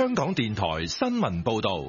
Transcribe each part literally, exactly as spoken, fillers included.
香港電台新聞報道。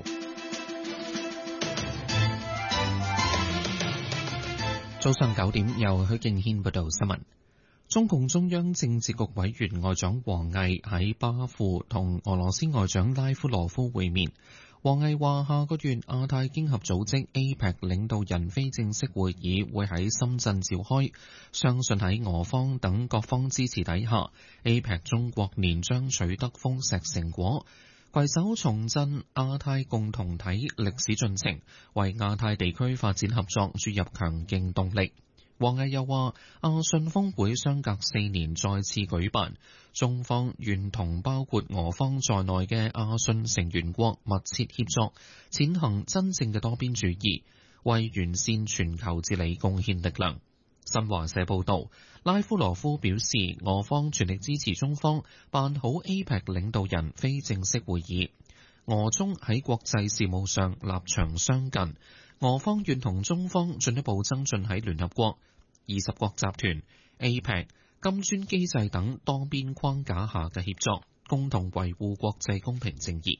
早上九點，由許敬軒報道新聞。中共中央政治局委員外長王毅喺巴庫同俄羅斯外長拉夫羅夫會面。王毅話：下個月亞太經合組織 A P E C 領導人非正式會議會喺深圳召開，相信喺俄方等各方支持底下 ，A P E C 中國年將取得豐碩成果，攜手重振亞太共同體歷史進程，為亞太地區發展合作注入強勁動力。王毅又話：亞信峰會相隔四年再次舉辦，中方願同包括俄方在內嘅亞信成員國密切協作，踐行真正嘅多邊主義，為完善全球治理貢獻力量。新華社報道，拉夫羅夫表示，俄方全力支持中方辦好 A P E C 領導人非正式會議，俄中喺國際事務上立場相近。俄方願同中方進一步增進喺聯合國、二十國集團、A P E C、金磚機制等多邊框架下嘅協作，共同維護國際公平正義。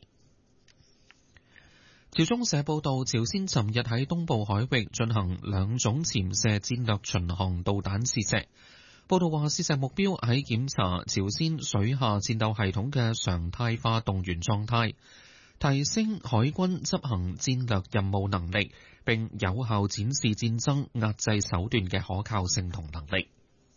朝中社報道，朝鮮尋日喺東部海域進行兩種潛射戰略巡航導彈試射。報道話，試射目標喺檢查朝鮮水下戰鬥系統嘅常態化動員狀態，提升海軍執行戰略任務能力，並有效展示戰爭壓制手段嘅可靠性同能力。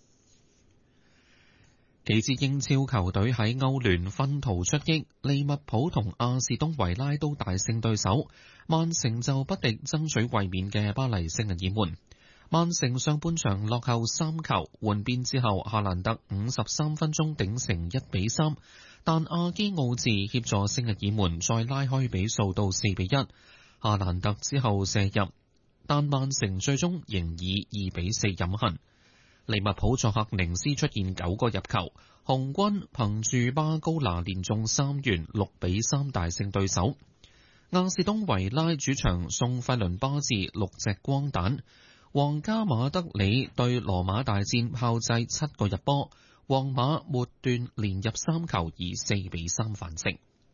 幾支英超球隊喺歐聯分途出擊，利物浦同阿士東維拉都大勝對手，曼城就不敵爭取衛冕嘅巴黎聖日耳門。曼城上半場落後三球，換邊之後，夏蘭特五十三分鐘頂成一比三，但阿基奧治協助聖日耳門再拉開比數到四比一。夏蘭特之後射入，但曼城最終仍以二比四飲恨。利物浦作客寧斯出現九個入球，紅軍憑住巴高拿連中三元六比三大勝對手。亞士東維拉主場送費倫巴治六隻光蛋。皇家馬德里對羅馬大戰炮製七個入波，皇馬末段連入三球，以四比三反勝。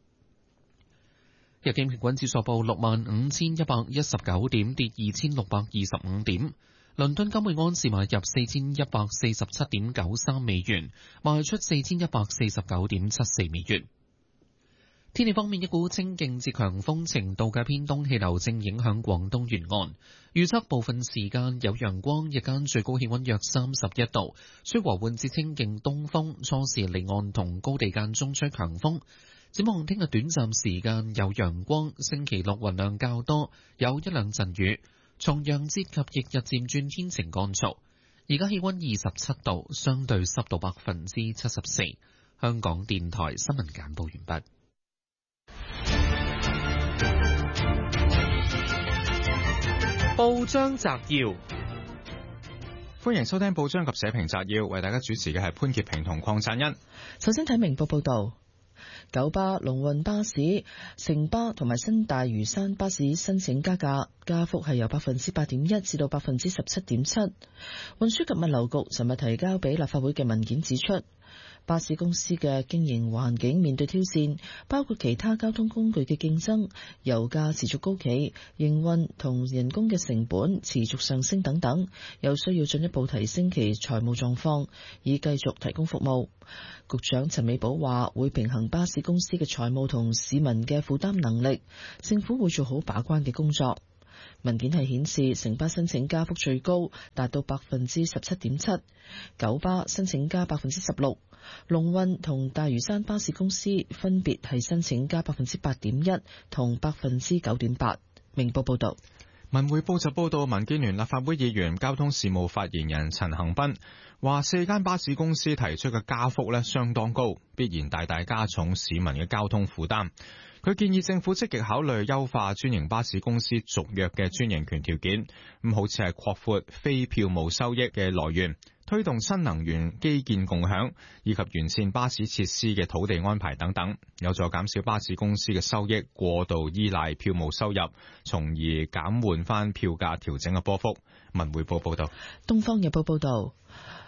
日經平均指數報六萬五千一百一十九點，跌二千六百二十五點。倫敦金每安士買入四千一百四十七點九三美元，賣出四千一百四十九點七四美元。天氣方面，一股清勁至強風程度嘅偏東氣流正影響廣東沿岸，預測部分時間有陽光，日間最高氣溫約三十一度，吹和緩至清勁東風，初時離岸同高地間中吹強風。展望聽日短暫時間有陽光，星期六雲量較多，有一兩陣雨。重陽節及翌日漸轉天晴乾燥。而家氣溫二十七度，相對濕度百分之七十四。香港電台新聞簡報完畢。 報章摘要， 歡迎收聽報章及社評摘要，為大家主持嘅係潘潔平同鄺贊恩。 首先睇明報報道。九巴、龍運巴士、城巴同埋新大嶼山巴士申請加價，加幅係由百分之八點一至到百分之十七點七。運輸及物流局尋日提交俾立法會嘅文件指出，巴士公司嘅經營環境面對挑戰，包括其他交通工具嘅競爭、油價持續高企、營運同人工嘅成本持續上升等等，有需要進一步提升其財務狀況，以繼續提供服務。局長陳美寶話會平衡巴士公司嘅財務同市民嘅負擔能力，政府會做好把關嘅工作。文件係顯示，城巴申請加幅最高達到百分之十七點七，九巴申請加百分之十六，龍運同大嶼山巴士公司分別係申請加百分之八點一同百分之九點八。明報報道。 文匯報就報道，民建聯立法會議員交通事務發言人陳恒鑌話，四間巴士公司提出嘅加幅咧相當高，必然大大加重市民嘅交通負擔。佢建議政府積極考慮優化專營巴士公司續約嘅專營權條件，咁好似係擴闊非票務收益嘅來源，推動新能源基建共享，以及完善巴士設施嘅土地安排等等，有助減少巴士公司嘅收益過度依賴票務收入，從而減緩翻票價調整嘅波幅。文匯報報道。 東方日報報道。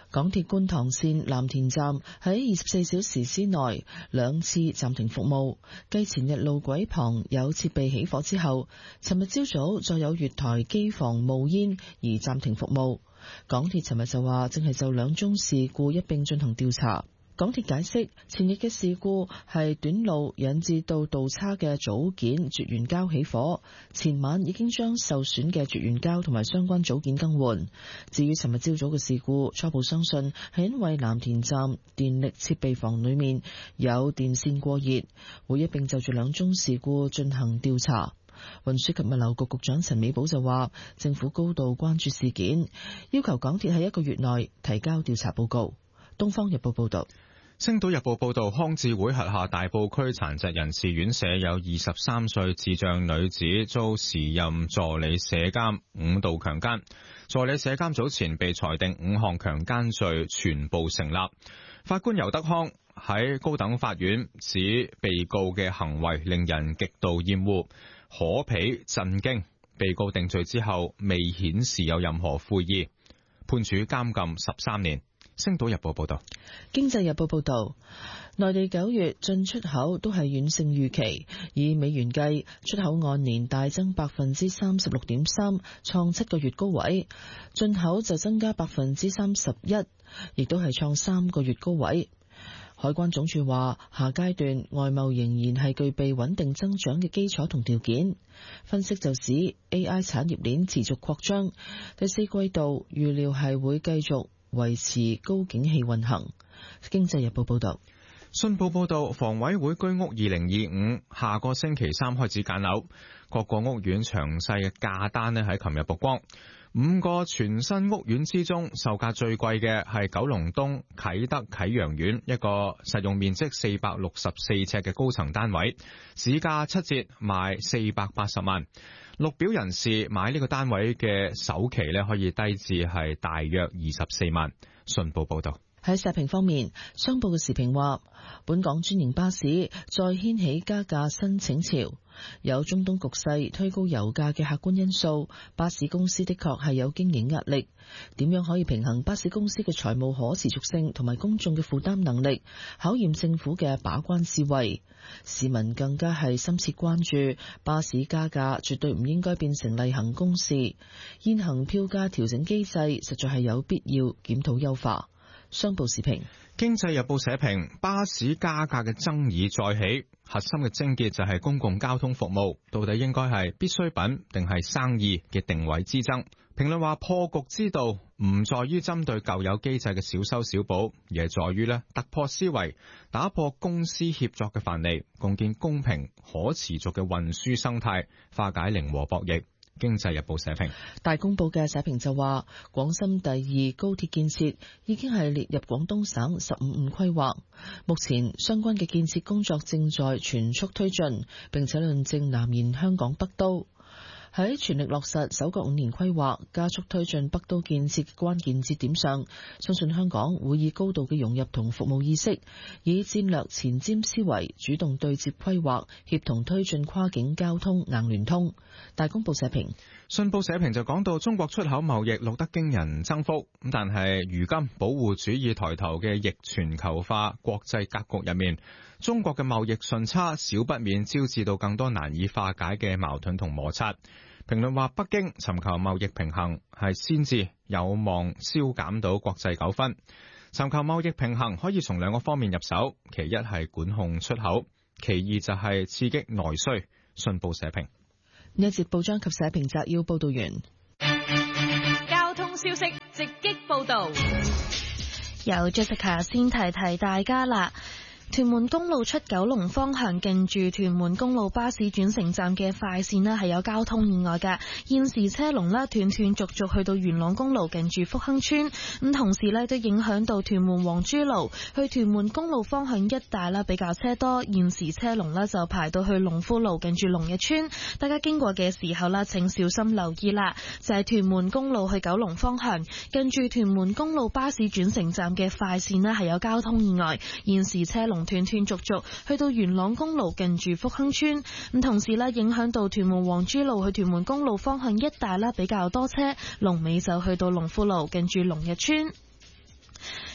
港鐵觀塘線藍田站喺二十四小時之內兩次暫停服務，繼前日路軌旁有設備起火之後，尋日朝早再有月台機房冒煙而暫停服務。港鐵尋日就話正係就兩宗事故一併進行調查。港鐵解釋，前日嘅事故係短路引致到道叉嘅組件絕緣膠起火，前晚已經將受損嘅絕緣膠同埋相關組件更換。至於尋日朝早嘅事故，初步相信係因為藍田站電力設備房裏面有電線過熱，會一併就住兩宗事故進行調查。運輸及物流局局長陳美寶就話，政府高度關注事件，要求港鐵喺一個月內提交調查報告。東方日報報道。 星島日報報道，康智會轄下大埔區殘疾人士院舍有二十三歲智障女子遭時任助理舍監五度強姦，助理舍監早前被裁定五項強姦罪全部成立。法官尤德康喺高等法院指被告嘅行為令人極度厭惡、可鄙、震驚。被告定罪之後未顯示有任何悔意，判處監禁十三年。星島日報報道。 經濟日報報道，內地九月進出口都係遠勝預期，以美元計，出口按年大增百分之三十六點三，創七個月高位；進口就增加百分之三十一，亦都係創三個月高位。海關總署話，下階段外貿仍然係具備穩定增長嘅基礎同條件。分析就指 A I 產業鏈持續擴張，第四季度預料係會繼續維持高景氣運行。經濟日報報道。 信報報道，房委會居屋二零二五下個星期三開始揀樓，各個屋苑詳細嘅價單呢喺琴日曝光。五個全新屋苑之中，售價最貴嘅係九龍東啟德啟陽苑一個實用面積四百六十四尺嘅高層單位，市價七折賣四百八十萬。綠表人士買呢個單位嘅首期呢，可以低至係大約二十四萬。信報報道。 喺社評方面，商報嘅時評話，本港專營巴士再掀起加價申請潮，有中東局勢推高油價嘅客觀因素，巴士公司的確係有經營壓力。點樣可以平衡巴士公司嘅財務可持續性同埋公眾嘅負擔能力，考驗政府嘅把關智慧。市民更加係深切關注，巴士加價絕對唔應該變成例行公事，現行票價調整機制實在係有必要檢討優化。商報時評。 經濟日報社評，巴士加價嘅爭議再起，核心嘅症結就係公共交通服務到底應該係必需品定係生意嘅定位之爭。評論話，破局之道唔在於針對舊有機制嘅小修小補，而係在於咧突破思維，打破公私協作嘅藩籬，共建公平可持續嘅運輸生態，化解零和博弈。經濟日報社評。 大公報嘅社評就話，廣深第二高鐵建設已經係列入廣東省十五五規劃，目前相關嘅建設工作正在全速推進，並且論證南延香港北都。喺全力落實首個五年規劃，加速推進北都建設嘅關鍵節點上，相信香港會以高度嘅融入同服務意識，以戰略前瞻思維，主動對接規劃，協同推進跨境交通硬聯通。大公報社評。 信報社評就講到，中國出口貿易錄得驚人增幅，咁但係如今保護主義抬頭嘅逆全球化國際格局入面，中國嘅貿易順差少不免招致到更多難以化解嘅矛盾同摩擦。評論話，北京尋求貿易平衡係先至有望消減到國際糾紛。尋求貿易平衡可以從兩個方面入手，其一係管控出口，其二就係刺激內需。信報社評。 呢一節報章及社評摘要報道完。 交通消息直擊報道， 由 Jessica 先提提大家啦。屯門公路出九龍方向近住屯門公路巴士轉乘站嘅快線呢係有交通意外嘅，現時車龍呢斷斷續續去到元朗公路近住福亨村，咁同時呢都影響到屯門黃珠路去屯門公路方向一帶啦比較車多，現時車龍呢就排到去龍富路近住龍日村，大家經過嘅時候呢請小心留意啦。就係屯門公路去九龍方向近住屯門公路巴士轉乘站嘅快線呢係有交通意外，現時車龍斷斷續續去到元朗公路近住福亨村，咁同時咧影響到屯門黃珠路去屯門公路方向一帶啦比較多車，龍尾就去到龍富路近住龍日村。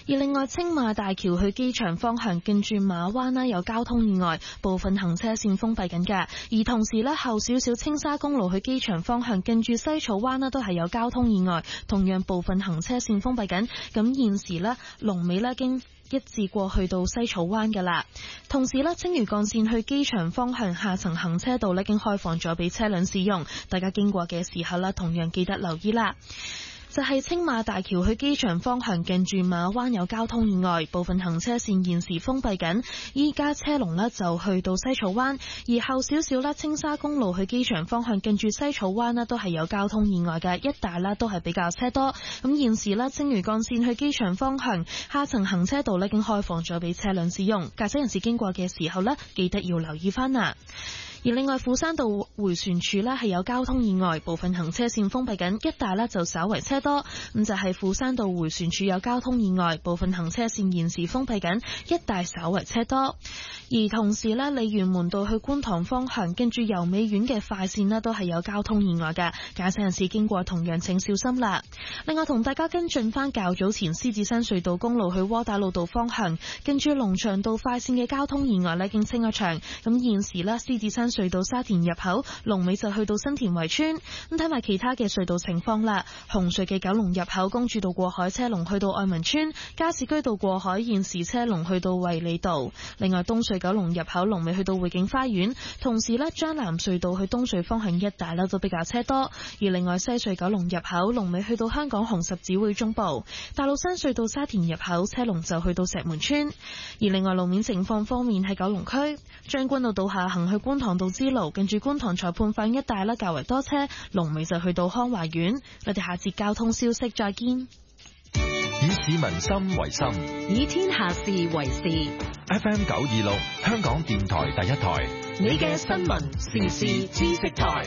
而另外青馬大橋去機場方向近住馬灣呢有交通意外，部分行車線封閉緊㗎。而同時呢，後少少青沙公路去機場方向近住西草灣呢都係有交通意外，同樣部分行車線封閉緊。咁現時呢，龍尾呢經一致過去到西草灣㗎啦。同時呢，青嶼幹線去機場方向下層行車道呢已經開放咗俾車輛使用，大家經過嘅時候呢，同樣記得留意啦。就係青馬大橋去機場方向近住馬灣有交通意外，部分行車線現時封閉緊，依家車龍呢就去到西草灣，而後少少啦，青沙公路去機場方向近住西草灣呢都係有交通意外嘅，一帶呢都係比較車多。咁現時呢，青嶼幹線去機場方向下層行車道呢已經開放咗俾車輛使用，駕駛人士經過嘅時候呢，記得要留意翻啊。而另外富山道迴旋處呢係有交通意外，部分行車線封閉緊，一帶呢就稍為車多。咁就係富山道迴旋處有交通意外，部分行車線現時封閉緊，一帶稍為車多。而同時呢，鯉魚門道去觀塘方向跟住油美苑嘅快線呢都係有交通意外嘅，駕駛人士經過同樣請小心啦。另外同大家跟進翻較早前獅子山隧道公路去窩打老道方向跟住龍翔道快線嘅交通意外呢已經清咗場。咁現時呢，獅子山隧道沙田入口龍尾就去到新田圍村。咁睇埋其他嘅隧道情況啦，紅隧嘅九龍入口公主道過海車龍去到愛民村，加士居道過海現時車龍去到衛理道。另外東隧九龍入口龍尾去到匯景花園，同時呢，將藍隧道去東隧方向一帶呢都比較車多。而另外西隧九龍入口龍尾去到香港紅十字會中部，大老山隧道沙田入口車龍就去到石門村。而另外路面情況方面喺九龍區將軍澳道下行去觀塘道支路，近住觀塘裁判法院一帶呢較為多車，龍尾就去到康華苑。我哋下節交通消息再見。 以市民心為心， 以天下事為事。 F M 九二六，香港電台第一台， 你嘅新聞時事知識台。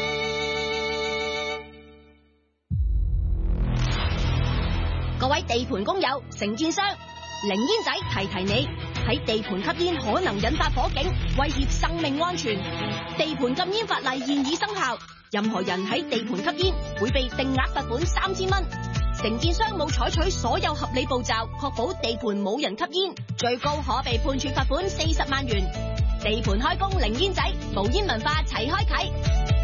各位地盤工友、承建商，零煙仔提提你，喺地盤吸煙可能引發火警，威脅生命安全。地盤禁煙法例現已生效，任何人喺地盤吸煙會被定額罰款三千蚊。承建商冇採取所有合理步驟，確保地盤冇人吸煙，最高可被判處罰款四十萬元。地盤開工零煙仔，無煙文化齊開啟。